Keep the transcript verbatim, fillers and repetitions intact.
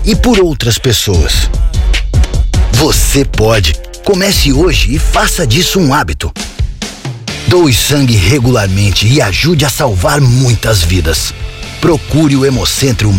e por outras pessoas. Você pode. Comece hoje e faça disso um hábito. Doe sangue regularmente e ajude a salvar muitas vidas. Procure o Hemocentro